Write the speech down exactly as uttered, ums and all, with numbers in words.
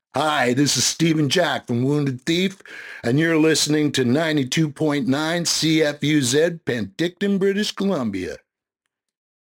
Hi, this is Stephen Jack from Wounded Thief, and you're listening to ninety-two point nine C F U Z, Penticton, British Columbia.